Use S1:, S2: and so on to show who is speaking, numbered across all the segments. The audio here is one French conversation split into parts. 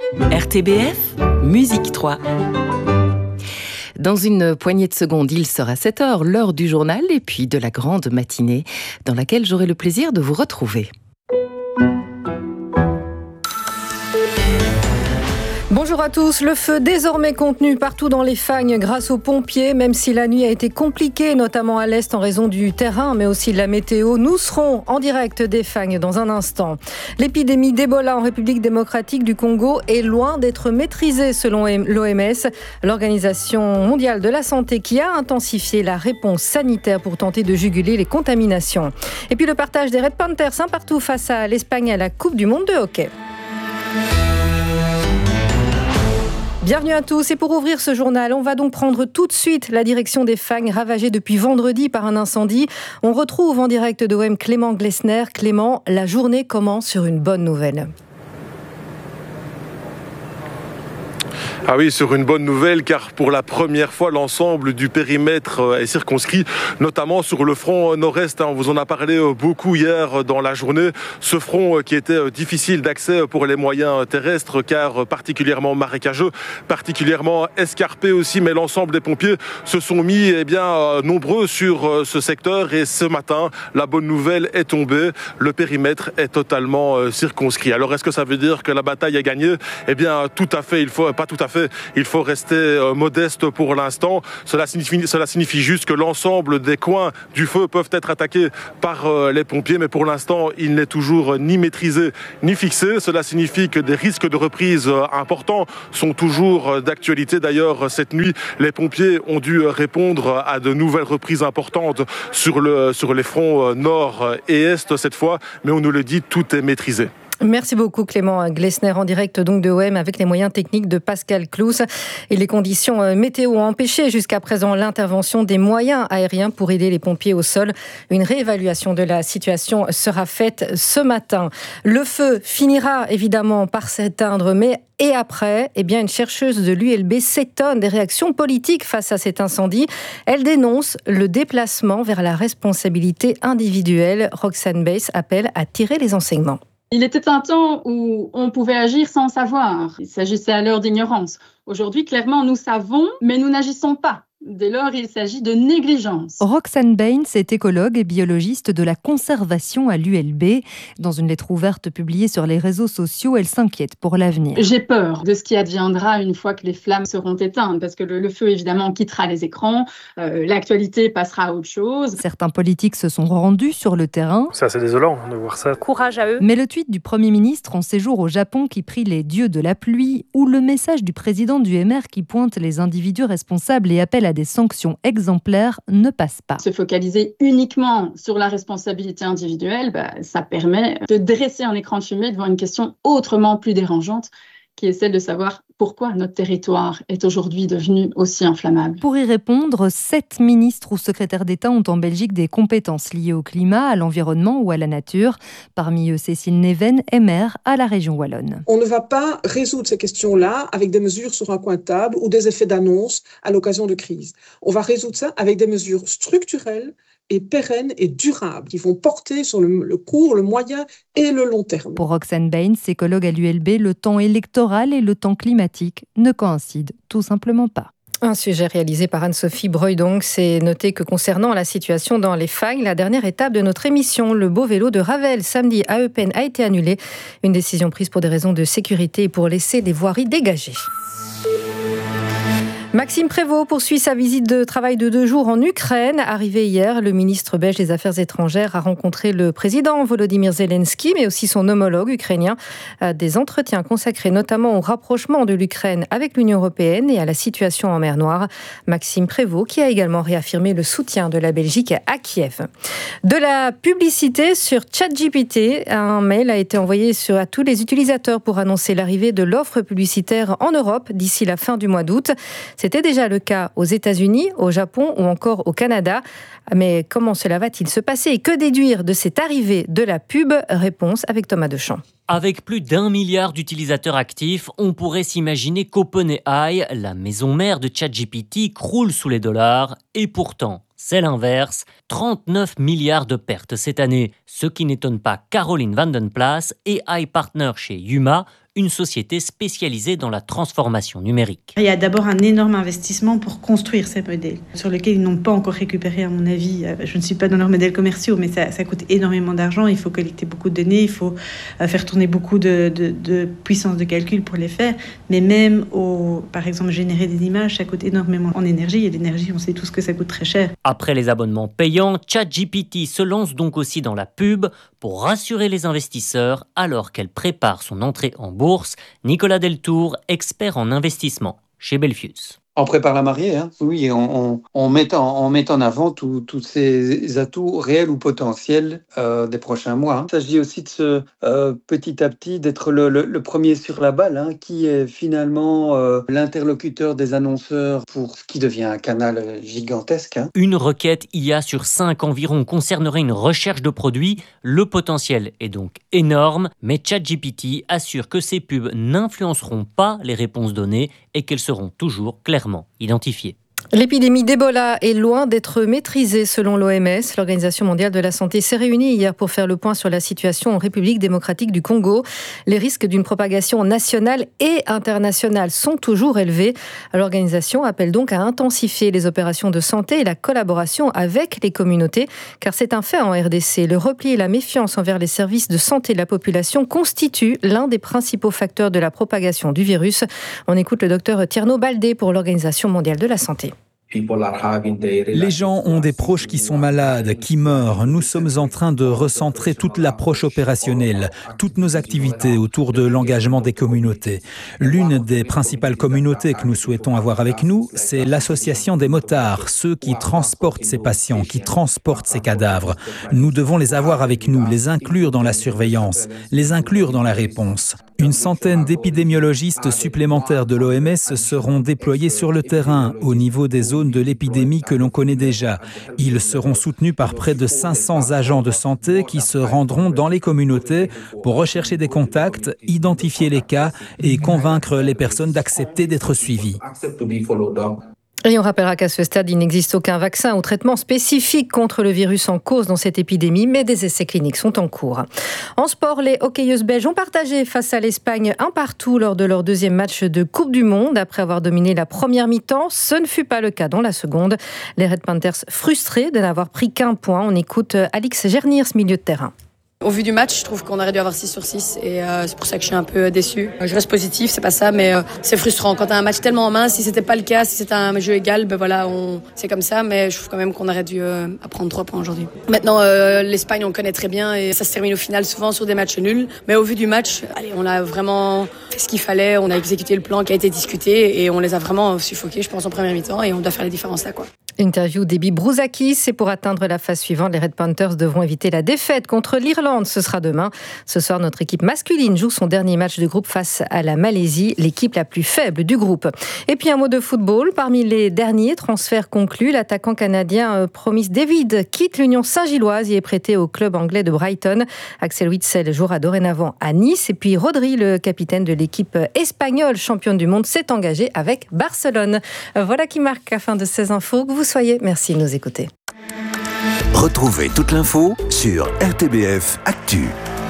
S1: RTBF, Musique 3. Dans une poignée de secondes, il sera 7h, l'heure du journal et puis de la grande matinée dans laquelle j'aurai le plaisir de vous retrouver.
S2: Bonjour à tous, le feu désormais contenu partout dans les Fagnes grâce aux pompiers, même si la nuit a été compliquée, notamment à l'est en raison du terrain, mais aussi de la météo. Nous serons en direct des Fagnes dans un instant. L'épidémie d'Ebola en République démocratique du Congo est loin d'être maîtrisée selon l'OMS, l'Organisation mondiale de la santé, qui a intensifié la réponse sanitaire pour tenter de juguler les contaminations. Et puis le partage des Red Panthers partout face à l'Espagne à la Coupe du monde de hockey. Bienvenue à tous et pour ouvrir ce journal, on va donc prendre tout de suite la direction des Fagnes ravagées depuis vendredi par un incendie. On retrouve en direct de OM Clément Glessner. Clément, la journée commence sur une bonne nouvelle.
S3: Ah oui, sur une bonne nouvelle, car pour la première fois, l'ensemble du périmètre est circonscrit, notamment sur le front nord-est. On vous en a parlé beaucoup hier dans la journée. Ce front qui était difficile d'accès pour les moyens terrestres, car particulièrement marécageux, particulièrement escarpé aussi, mais l'ensemble des pompiers se sont mis nombreux sur ce secteur. Et ce matin, la bonne nouvelle est tombée. Le périmètre est totalement circonscrit. Alors, est-ce que ça veut dire que la bataille est gagnée ? Eh bien, tout à fait. Il faut rester modeste pour l'instant. Cela signifie juste que l'ensemble des coins du feu peuvent être attaqués par les pompiers, mais pour l'instant, il n'est toujours ni maîtrisé ni fixé. Cela signifie que des risques de reprise importants sont toujours d'actualité. D'ailleurs, cette nuit, les pompiers ont dû répondre à de nouvelles reprises importantes sur les fronts nord et est cette fois, mais on nous le dit, tout est maîtrisé.
S2: Merci beaucoup Clément Glessner en direct donc de OM avec les moyens techniques de Pascal Clous. Et les conditions météo ont empêché jusqu'à présent l'intervention des moyens aériens pour aider les pompiers au sol. Une réévaluation de la situation sera faite ce matin. Le feu finira évidemment par s'éteindre, mais et après, une chercheuse de l'ULB s'étonne des réactions politiques face à cet incendie. Elle dénonce le déplacement vers la responsabilité individuelle. Roxane Bass appelle à tirer les enseignements.
S4: Il était un temps où on pouvait agir sans savoir. Il s'agissait alors d'ignorance. Aujourd'hui, clairement, nous savons, mais nous n'agissons pas. Dès lors, il s'agit de négligence.
S5: Roxane Bain est écologue et biologiste de la conservation à l'ULB. Dans une lettre ouverte publiée sur les réseaux sociaux, elle s'inquiète pour l'avenir.
S4: J'ai peur de ce qui adviendra une fois que les flammes seront éteintes, parce que le feu, évidemment, quittera les écrans, l'actualité passera à autre chose.
S5: Certains politiques se sont rendus sur le terrain.
S6: C'est assez désolant de voir ça.
S5: Courage à eux. Mais le tweet du Premier ministre en séjour au Japon qui prie les dieux de la pluie, ou le message du président du MR qui pointe les individus responsables et appelle à des sanctions exemplaires ne passe pas.
S4: Se focaliser uniquement sur la responsabilité individuelle, ça permet de dresser un écran de fumée devant une question autrement plus dérangeante, qui est celle de savoir pourquoi notre territoire est aujourd'hui devenu aussi inflammable.
S5: Pour y répondre, 7 ministres ou secrétaires d'État ont en Belgique des compétences liées au climat, à l'environnement ou à la nature. Parmi eux, Cécile Neven, MR à la région wallonne.
S7: On ne va pas résoudre ces questions-là avec des mesures sur un coin de table ou des effets d'annonce à l'occasion de crise. On va résoudre ça avec des mesures structurelles et pérennes et durables qui vont porter sur le court, le moyen et le long terme.
S5: Pour Roxane Bain, écologue à l'ULB, le temps électoral et le temps climatique ne coïncident tout simplement pas.
S2: Un sujet réalisé par Anne-Sophie Breudong. C'est noté que concernant la situation dans les Fagnes, la dernière étape de notre émission, le beau vélo de Ravel, samedi à Eupen, a été annulée. Une décision prise pour des raisons de sécurité et pour laisser des voiries dégagées. Maxime Prévost poursuit sa visite de travail de 2 jours en Ukraine. Arrivé hier, le ministre belge des Affaires étrangères a rencontré le président Volodymyr Zelensky, mais aussi son homologue ukrainien. Des entretiens consacrés notamment au rapprochement de l'Ukraine avec l'Union européenne et à la situation en mer Noire. Maxime Prévost qui a également réaffirmé le soutien de la Belgique à Kiev. De la publicité sur ChatGPT. Un mail a été envoyé à tous les utilisateurs pour annoncer l'arrivée de l'offre publicitaire en Europe d'ici la fin du mois d'août. C'était déjà le cas aux États-Unis, au Japon ou encore au Canada. Mais comment cela va-t-il se passer et que déduire de cette arrivée de la pub ? Réponse avec Thomas Deschamps.
S8: Avec plus d'1 milliard d'utilisateurs actifs, on pourrait s'imaginer qu'OpenAI, la maison mère de ChatGPT, croule sous les dollars. Et pourtant, c'est l'inverse. 39 milliards de pertes cette année. Ce qui n'étonne pas Caroline Vandenplas, AI partner chez Yuma, une société spécialisée dans la transformation numérique.
S6: Il y a d'abord un énorme investissement pour construire ces modèles, sur lesquels ils n'ont pas encore récupéré, à mon avis. Je ne suis pas dans leurs modèles commerciaux, mais ça coûte énormément d'argent. Il faut collecter beaucoup de données, il faut faire tourner beaucoup de puissance de calcul pour les faire. Mais même, par exemple, générer des images, ça coûte énormément en énergie. Et l'énergie, on sait tous que ça coûte très cher.
S8: Après les abonnements payants, ChatGPT se lance donc aussi dans la pub pour rassurer les investisseurs alors qu'elle prépare son entrée en bourse. Nicolas Deltour, expert en investissement chez Belfius.
S9: On prépare la mariée, hein. Oui, on met en avant tous ces atouts réels ou potentiels des prochains mois. Il s'agit aussi de petit à petit d'être le premier sur la balle, hein, qui est finalement l'interlocuteur des annonceurs pour ce qui devient un canal gigantesque. Hein.
S8: Une requête IA sur 5 environ concernerait une recherche de produits. Le potentiel est donc énorme, mais ChatGPT assure que ces pubs n'influenceront pas les réponses données et qu'elles seront toujours clairement identifiées.
S2: L'épidémie d'Ebola est loin d'être maîtrisée selon l'OMS. L'Organisation mondiale de la santé s'est réunie hier pour faire le point sur la situation en République démocratique du Congo. Les risques d'une propagation nationale et internationale sont toujours élevés. L'organisation appelle donc à intensifier les opérations de santé et la collaboration avec les communautés, car c'est un fait en RDC. Le repli et la méfiance envers les services de santé de la population constituent l'un des principaux facteurs de la propagation du virus. On écoute le docteur Tierno Baldé pour l'Organisation mondiale de la santé.
S10: Les gens ont des proches qui sont malades, qui meurent. Nous sommes en train de recentrer toute l'approche opérationnelle, toutes nos activités autour de l'engagement des communautés. L'une des principales communautés que nous souhaitons avoir avec nous, c'est l'association des motards, ceux qui transportent ces patients, qui transportent ces cadavres. Nous devons les avoir avec nous, les inclure dans la surveillance, les inclure dans la réponse. Une centaine d'épidémiologistes supplémentaires de l'OMS seront déployés sur le terrain, au niveau des zones de l'épidémie que l'on connaît déjà. Ils seront soutenus par près de 500 agents de santé qui se rendront dans les communautés pour rechercher des contacts, identifier les cas et convaincre les personnes d'accepter d'être suivies.
S2: Et on rappellera qu'à ce stade, il n'existe aucun vaccin ou traitement spécifique contre le virus en cause dans cette épidémie, mais des essais cliniques sont en cours. En sport, les hockeyeuses belges ont partagé face à l'Espagne 1-1 lors de leur deuxième match de Coupe du Monde. Après avoir dominé la première mi-temps, ce ne fut pas le cas dans la seconde. Les Red Panthers frustrés de n'avoir pris qu'un point. On écoute Alix Gerniers, milieu de terrain.
S11: Au vu du match, je trouve qu'on aurait dû avoir 6 sur 6 et c'est pour ça que je suis un peu déçue. Je reste positif, c'est pas ça, mais c'est frustrant. Quand t'as un match tellement en main, si c'était pas le cas, si c'était un jeu égal, ben voilà, c'est comme ça, mais je trouve quand même qu'on aurait dû prendre 3 points aujourd'hui. Maintenant, l'Espagne, on connaît très bien et ça se termine au final souvent sur des matchs nuls. Mais au vu du match, on a vraiment fait ce qu'il fallait, on a exécuté le plan qui a été discuté et on les a vraiment suffoqués, je pense, en première mi-temps et on doit faire la différence là, quoi.
S2: Interview d'Ebi Brouzakis. Et pour atteindre la phase suivante, les Red Panthers devront éviter la défaite contre l'Irlande. Ce sera demain. Ce soir, notre équipe masculine joue son dernier match de groupe face à la Malaisie, l'équipe la plus faible du groupe. Et puis un mot de football. Parmi les derniers transferts conclus, l'attaquant canadien Promis David quitte l'Union Saint-Gilloise et est prêté au club anglais de Brighton. Axel Witsel jouera dorénavant à Nice. Et puis Rodri, le capitaine de l'équipe espagnole championne du monde, s'est engagé avec Barcelone. Voilà qui marque la fin de ces infos. Que vous soyez, merci de nous écouter.
S12: Retrouvez toute l'info sur RTBF Actu.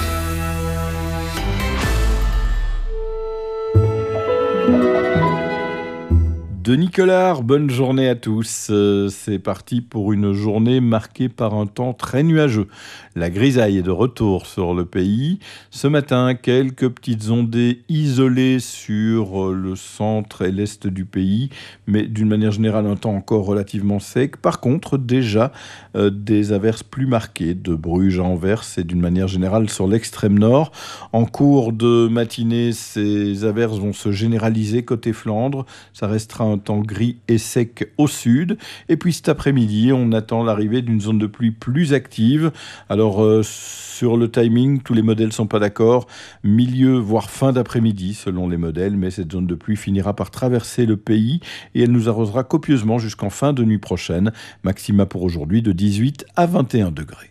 S13: Denis Collard, bonne journée à tous. C'est parti pour une journée marquée par un temps très nuageux. La grisaille est de retour sur le pays. Ce matin, quelques petites ondées isolées sur le centre et l'est du pays, mais d'une manière générale, un temps encore relativement sec. Par contre, déjà des averses plus marquées de Bruges à Anvers et d'une manière générale sur l'extrême nord. En cours de matinée, ces averses vont se généraliser côté Flandre. Ça restera un temps gris et sec au sud. Et puis cet après-midi, on attend l'arrivée d'une zone de pluie plus active. Alors, sur le timing, tous les modèles ne sont pas d'accord. Milieu, voire fin d'après-midi, selon les modèles. Mais cette zone de pluie finira par traverser le pays et elle nous arrosera copieusement jusqu'en fin de nuit prochaine. Maxima pour aujourd'hui de 18 à 21 degrés.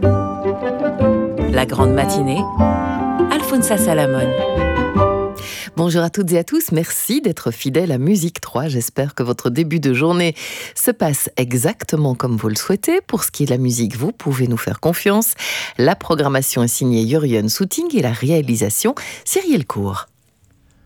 S1: La grande matinée, Alfonsa Salamone. Bonjour à toutes et à tous, merci d'être fidèles à Musique 3. J'espère que votre début de journée se passe exactement comme vous le souhaitez. Pour ce qui est de la musique, vous pouvez nous faire confiance. La programmation est signée Jurjen Soeting et la réalisation Cyrielle Cour.